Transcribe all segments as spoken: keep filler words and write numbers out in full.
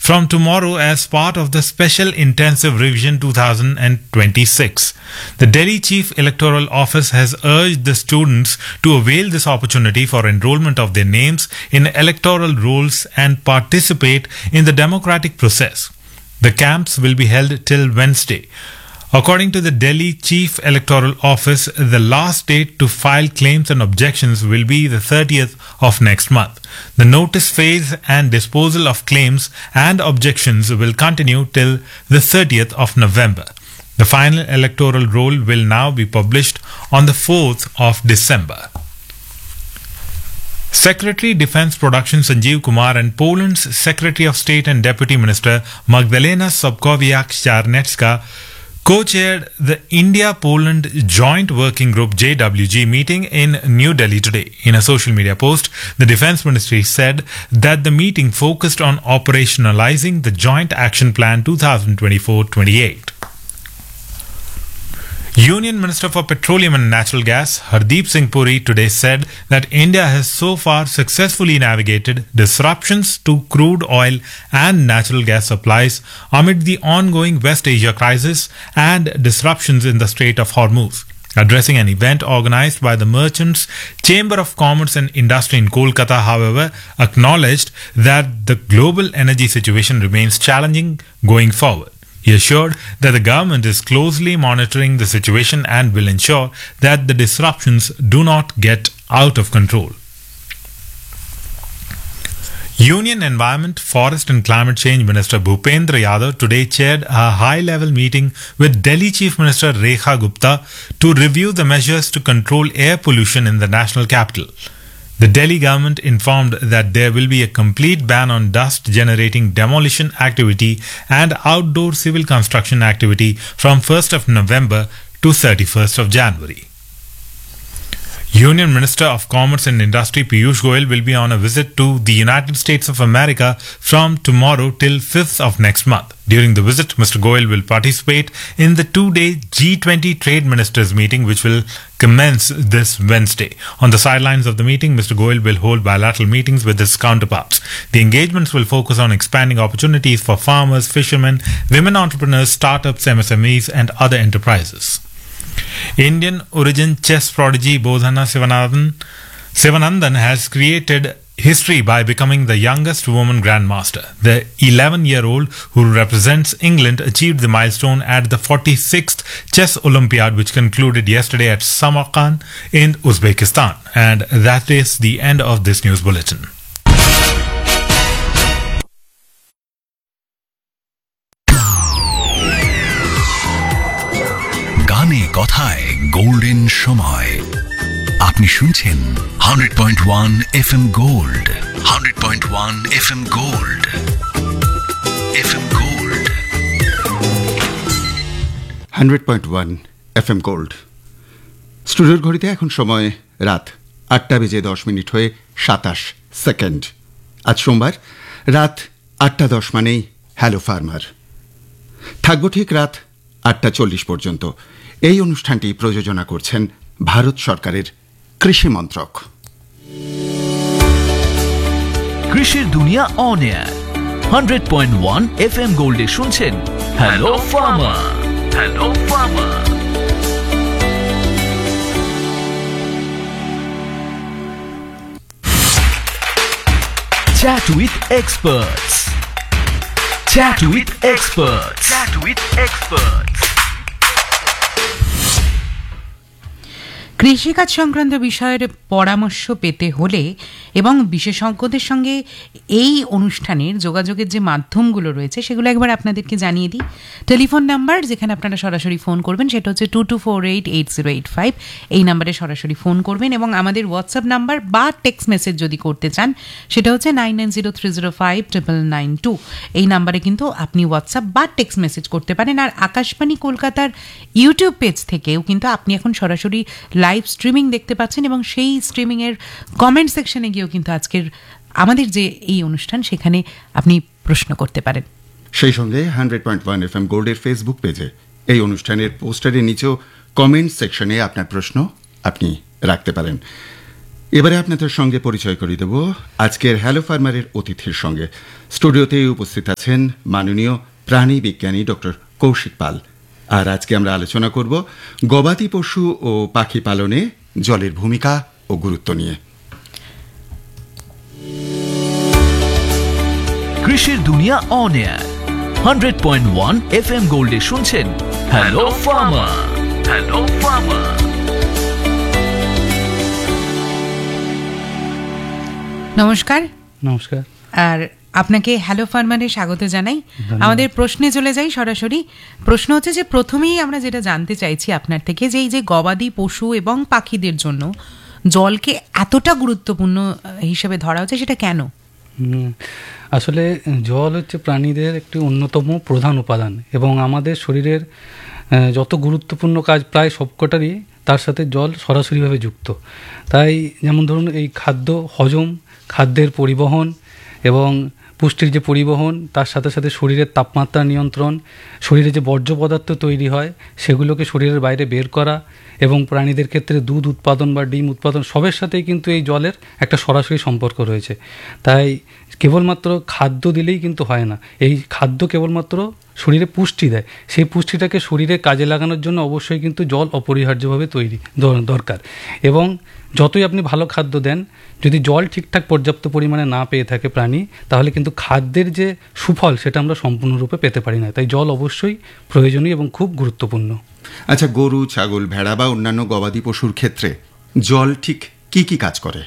from tomorrow as part of the Special Intensive Revision twenty twenty-six. The Delhi Chief Electoral Office has urged the students to avail this opportunity for enrollment of their names in electoral rolls and participate in the democratic process. The camps will be held till Wednesday. According to the Delhi Chief Electoral Office, the last date to file claims and objections will be the thirtieth of next month. The notice phase and disposal of claims and objections will continue till the thirtieth of November. The final electoral roll will now be published on the fourth of December. Secretary Defense Production Sanjeev Kumar and Poland's Secretary of State and Deputy Minister Magdalena Sobkowiak-Czarnecka co-chaired the India-Poland Joint Working Group J W G meeting in New Delhi today. In a social media post, the Defence Ministry said that the meeting focused on operationalizing the Joint Action Plan twenty twenty-four twenty-eight. Union Minister for Petroleum and Natural Gas Hardeep Singh Puri today said that India has so far successfully navigated disruptions to crude oil and natural gas supplies amid the ongoing West Asia crisis and disruptions in the Strait of Hormuz. Addressing an event organized by the Merchants Chamber of Commerce and Industry in Kolkata, however, acknowledged that the global energy situation remains challenging going forward. He assured that the government is closely monitoring the situation and will ensure that the disruptions do not get out of control. Union Environment, Forest and Climate Change Minister Bhupendra Yadav today chaired a high-level meeting with Delhi Chief Minister Rekha Gupta to review the measures to control air pollution in the national capital. The Delhi government informed that there will be a complete ban on dust-generating demolition activity and outdoor civil construction activity from first of November to thirty-first of January. Union Minister of Commerce and Industry Piyush Goyal will be on a visit to the United States of America from tomorrow till fifth of next month. During the visit, Mister Goyal will participate in the two-day G twenty Trade Ministers meeting, which will commence this Wednesday. On the sidelines of the meeting, Mister Goyal will hold bilateral meetings with his counterparts. The engagements will focus on expanding opportunities for farmers, fishermen, women entrepreneurs, startups, M S M Es, and other enterprises. Indian origin chess prodigy Bodhana Sivanathan Sivanandan has created history by becoming the youngest woman grandmaster. The eleven-year-old who represents England achieved the milestone at the forty-sixth Chess Olympiad, which concluded yesterday at Samarkand in Uzbekistan. And that is the end of this news bulletin. গানে কথায় golden সময় আপনি শুনছেন hundred point one F M gold hundred point one F M gold F M gold hundred point one F M gold স্টুডিওর ঘড়িতে এখন সময় রাত আটটা বেজে দশ মিনিট হয়ে সাতাশ সেকেন্ড। আজ সোমবার রাত আটটা দশ মানেই হ্যালো ফার্মার। থাকবো ঠিক রাত আটটা চল্লিশ পর্যন্ত। এই অনুষ্ঠানটি প্রযোজনা করছেন ভারত সরকারের কৃষি মন্ত্রক। কৃষির দুনিয়া on air hundred point one F M গোল্ডে শুনছেন hello farmer. Hello farmer. Chat with experts. Chat with experts. Chat with experts. কৃষিকাজ সংক্রান্ত বিষয়ের পরামর্শ পেতে হলে এবং বিশেষজ্ঞদের সঙ্গে এই অনুষ্ঠানের যোগাযোগের যে মাধ্যমগুলো রয়েছে সেগুলো একবার আপনাদেরকে জানিয়ে দিই। টেলিফোন নাম্বার যেখানে আপনারা সরাসরি ফোন করবেন সেটা হচ্ছে two two four eight eight zero eight five. এই নাম্বারে সরাসরি ফোন করবেন এবং আমাদের হোয়াটসঅ্যাপ নাম্বার বা টেক্সট মেসেজ যদি করতে চান সেটা হচ্ছে nine nine zero three zero five triple nine two. এই নাম্বারে কিন্তু আপনি হোয়াটসঅ্যাপ বা টেক্সট মেসেজ করতে পারেন। আর আকাশবাণী কলকাতার ইউটিউব পেজ থেকেও কিন্তু আপনি এখন সরাসরি লাইভ স্ট্রিমিং দেখতে পাচ্ছেন এবং সেই স্ট্রিমিংয়ের কমেন্ট সেকশনে গিয়েও কিন্তু আজকের আমাদের যে এই অনুষ্ঠান সেখানে আপনি প্রশ্ন করতে পারেন। সেই সঙ্গে hundred point one F M গোল্ডের ফেসবুক পেজে এই অনুষ্ঠানের পোস্টারের নিচেও কমেন্ট সেকশনে আপনার প্রশ্ন আপনি রাখতে পারেন। এবারে আপনাদের সঙ্গে পরিচয় করিয়ে দেব আজকের হ্যালো ফার্মারের অতিথির সঙ্গে। স্টুডিওতে উপস্থিত আছেন মাননীয় প্রাণী বিজ্ঞানী ডক্টর কৌশিক পাল। আর আজকে আমরা আলোচনা করব গবাদি পশু ও পাখি পালনে জলের ভূমিকা ও গুরুত্ব নিয়ে। কৃষির দুনিয়া on air hundred point one F M গোল্ডে শুনছেন হ্যালো ফার্মার। Hello farmer. নমস্কার। নমস্কার। আর আপনাকে হ্যালো ফার্মারে স্বাগত জানাই। আমাদের প্রশ্নে চলে যাই সরাসরি। প্রশ্ন হচ্ছে যে প্রথমেই আমরা যেটা জানতে চাইছি আপনার থেকে, যে এই যে গবাদি পশু এবং পাখিদের জন্য জলকে এতটা গুরুত্বপূর্ণ হিসেবে ধরা হচ্ছে, সেটা কেন? আসলে জল হচ্ছে প্রাণীদের একটি অন্যতম প্রধান উপাদান এবং আমাদের শরীরের যত গুরুত্বপূর্ণ কাজ প্রায় সবকটারই তার সাথে জল সরাসরিভাবে যুক্ত। তাই যেমন ধরুন এই খাদ্য হজম, খাদ্যের পরিবহন এবং পুষ্টির যে পরিবহন, তার সাথে সাথে শরীরের তাপমাত্রা নিয়ন্ত্রণ, শরীরে যে বর্জ্য পদার্থ তৈরি হয় সেগুলোকে শরীরের বাইরে বের করা এবং প্রাণীদের ক্ষেত্রে দুধ উৎপাদন বা ডিম উৎপাদন, সবের সাথেই কিন্তু এই জলের একটা সরাসরি সম্পর্ক রয়েছে। তাই কেবলমাত্র খাদ্য দিলেই কিন্তু হয় না। এই খাদ্য কেবলমাত্র শরীরে পুষ্টি দেয়, সেই পুষ্টিটাকে শরীরে কাজে লাগানোর জন্য অবশ্যই কিন্তু জল অপরিহার্যভাবে তৈরি দরকার। এবং যতই আপনি ভালো খাদ্য দেন, যদি জল ঠিকঠাক পর্যাপ্ত পরিমাণে না পেয়ে থাকে প্রাণী, তাহলে কিন্তু খাদ্যের যে সুফল সেটা আমরা সম্পূর্ণরূপে পেতে পারি না। তাই জল অবশ্যই প্রয়োজনীয় এবং খুব গুরুত্বপূর্ণ। আচ্ছা, গরু, ছাগল, ভেড়া বা অন্যান্য গবাদি পশুর ক্ষেত্রে জল ঠিক কি কি কাজ করে?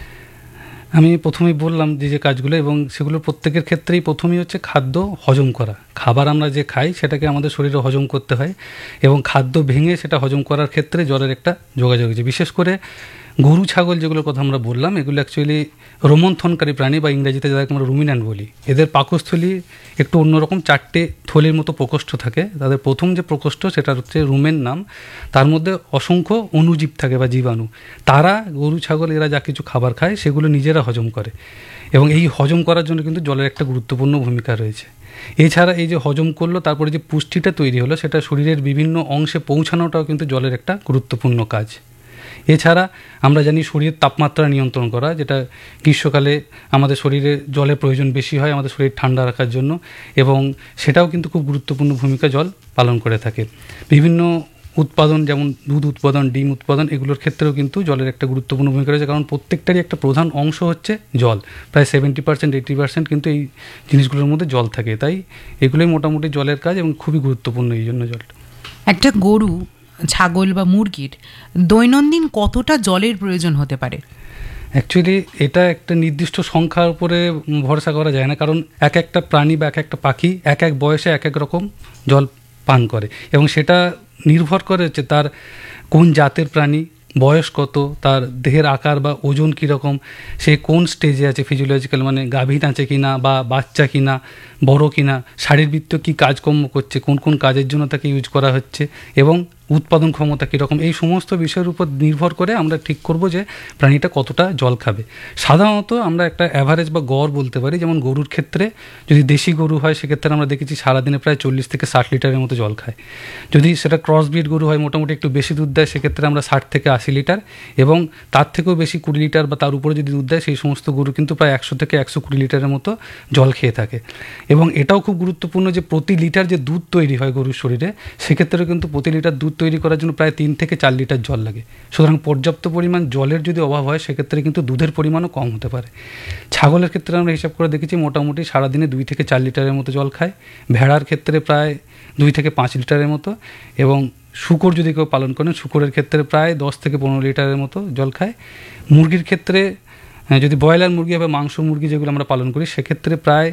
আমি প্রথমেই বললাম যে যে কাজগুলো, এবং সেগুলোর প্রত্যেকের ক্ষেত্রেই প্রথমেই হচ্ছে খাদ্য হজম করা। খাবার আমরা যে খাই সেটাকে আমাদের শরীরে হজম করতে হয় এবং খাদ্য ভেঙে সেটা হজম করার ক্ষেত্রে জলের একটা যোগাযোগ আছে। বিশেষ করে গরু, ছাগল যেগুলোর কথা আমরা বললাম, এগুলো অ্যাকচুয়ালি রোমন্থনকারী প্রাণী বা ইংরেজিতে যাদেরকে আমরা রুমিন্যান্ট বলি। এদের পাকস্থলী একটু অন্যরকম, চারটে থলির মতো প্রকোষ্ঠ থাকে। তাদের প্রথম যে প্রকোষ্ঠ সেটা হচ্ছে রুমেন নাম। তার মধ্যে অসংখ্য অণুজীব থাকে বা জীবাণু। তারা, গরু, ছাগল, এরা যা কিছু খাবার খায় সেগুলো নিজেরা হজম করে এবং এই হজম করার জন্য কিন্তু জলের একটা গুরুত্বপূর্ণ ভূমিকা রয়েছে। এছাড়া এই যে হজম করলো, তারপরে যে পুষ্টিটা তৈরি হলো, সেটা শরীরের বিভিন্ন অংশে পৌঁছানোটাও কিন্তু জলের একটা গুরুত্বপূর্ণ কাজ। এছাড়া আমরা জানি শরীরের তাপমাত্রা নিয়ন্ত্রণ করা, যেটা গ্রীষ্মকালে আমাদের শরীরে জলের প্রয়োজন বেশি হয় আমাদের শরীর ঠান্ডা রাখার জন্য, এবং সেটাও কিন্তু খুব গুরুত্বপূর্ণ ভূমিকা জল পালন করে থাকে। বিভিন্ন উৎপাদন, যেমন দুধ উৎপাদন, ডিম উৎপাদন, এগুলোর ক্ষেত্রেও কিন্তু জলের একটা গুরুত্বপূর্ণ ভূমিকা রয়েছে, কারণ প্রত্যেকটারই একটা প্রধান অংশ হচ্ছে জল। প্রায় সেভেন্টি পার্সেন্ট এইটি পার্সেন্ট কিন্তু এই জিনিসগুলোর মধ্যে জল থাকে। তাই এগুলোই মোটামুটি জলের কাজ এবং খুবই গুরুত্বপূর্ণ এই জন্য জলটা। একটা গরু, ছাগল বা মুরগির দৈনন্দিন কতটা জলের প্রয়োজন হতে পারে? অ্যাকচুয়ালি এটা একটা নির্দিষ্ট সংখ্যার উপরে ভরসা করা যায় না, কারণ এক একটা প্রাণী বা এক একটা পাখি এক এক বয়সে এক এক রকম জল পান করে এবং সেটা নির্ভর করে হচ্ছে তার কোন জাতের প্রাণী, বয়স কত, তার দেহের আকার বা ওজন কীরকম, সে কোন স্টেজে আছে ফিজিওলজিক্যাল, মানে গাভীন আছে কি না বা বাচ্চা কি না, বড় কি না, শারীরবৃত্তীয় কী কাজকর্ম করছে, কোন কোন কাজের জন্য তাকে ইউজ করা হচ্ছে এবং উৎপাদন ক্ষমতা কীরকম, এই সমস্ত বিষয়ের উপর নির্ভর করে আমরা ঠিক করব যে প্রাণীটা কতটা জল খাবে। সাধারণত আমরা একটা অ্যাভারেজ বা গড় বলতে পারি। যেমন গরুর ক্ষেত্রে যদি দেশি গরু হয় সেক্ষেত্রে আমরা দেখেছি সারাদিনে প্রায় চল্লিশ থেকে ষাট লিটারের মতো জল খায়। যদি সেটা ক্রস ব্রিড গরু হয়, মোটামুটি একটু বেশি দুধ দেয়, সেক্ষেত্রে আমরা ষাট থেকে আশি লিটার, এবং তার থেকেও বেশি কুড়ি লিটার বা তার উপরে যদি দুধ দেয় সেই সমস্ত গরু কিন্তু প্রায় একশো থেকে একশো কুড়ি লিটারের মতো জল খেয়ে থাকে। এবং এটাও খুব গুরুত্বপূর্ণ যে প্রতি লিটার যে দুধ তৈরি হয় গরুর শরীরে, সেক্ষেত্রেও কিন্তু প্রতি লিটার দুধ তৈরি করার জন্য প্রায় তিন থেকে চার লিটার জল লাগে। সুতরাং পর্যাপ্ত পরিমাণ জলের যদি অভাব হয় সেক্ষেত্রে কিন্তু দুধের পরিমাণও কম হতে পারে। ছাগলের ক্ষেত্রে আমরা হিসাব করে দেখেছি মোটামুটি সারাদিনে দুই থেকে চার লিটারের মতো জল খায়। ভেড়ার ক্ষেত্রে প্রায় দুই থেকে পাঁচ লিটারের মতো, এবং শূকর যদি কেউ পালন করেন শূকরের ক্ষেত্রে প্রায় দশ থেকে পনেরো লিটারের মতো জল খায়। মুরগির ক্ষেত্রে যদি ব্রয়লার মুরগি বা মাংস মুরগি যেগুলো আমরা পালন করি সেক্ষেত্রে প্রায়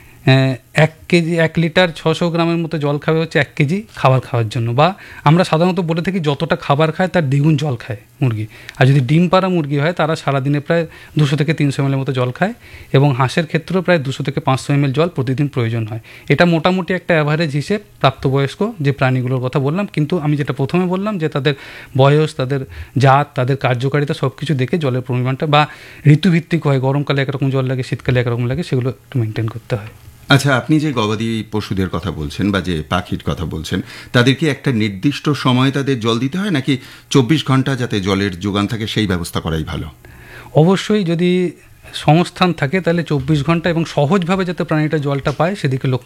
এক কেজি এক লিটার ছশো গ্রামের মতো জল খাবে হচ্ছে এক কেজি খাবার খাওয়ার জন্য। বা আমরা সাধারণত বলে থাকি যতটা খাবার খায় তার দ্বিগুণ জল খায় মুরগি। আর যদি ডিম পাড়া মুরগি হয় তারা সারাদিনে প্রায় দুশো থেকে তিনশো এমএলের মতো জল খায়, এবং হাঁসের ক্ষেত্রেও প্রায় দুশো থেকে পাঁচশো এমএল জল প্রতিদিন প্রয়োজন হয়। এটা মোটামুটি একটা অ্যাভারেজ হিসেব প্রাপ্তবয়স্ক যে প্রাণীগুলোর কথা বললাম। কিন্তু আমি যেটা প্রথমে বললাম যে তাদের বয়স, তাদের জাত, তাদের কার্যকারিতা সব কিছু দেখে জলের পরিমাণটা বা ঋতুভিত্তিক হয়, গরমকালে একরকম জল লাগে, শীতকালে একরকম লাগে, সেগুলো একটু মেনটেন করতে হয়। আচ্ছা, আপনি যে গবাদি পশুদের কথা বলছেন বা যে পাখির কথা বলছেন, তাদেরকে একটা নির্দিষ্ট সময় তাদের জল দিতে হয় নাকি চব্বিশ ঘন্টা যাতে জলের যোগান থাকে সেই ব্যবস্থা করাই ভালো? অবশ্যই যদি সংস্থান থাকে তাহলে চব্বিশ ঘন্টা এবং সহজভাবে যাতে প্রাণীটা জলটা পায় সেদিকে লক্ষ্য